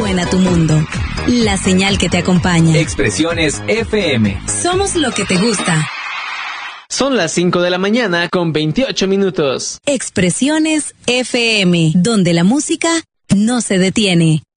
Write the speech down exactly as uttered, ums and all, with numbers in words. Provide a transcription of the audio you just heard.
suena tu mundo. La señal que te acompaña. Expresiones F M. Somos lo que te gusta. Son las cinco de la mañana con veintiocho minutos. Expresiones F M, donde la música no se detiene.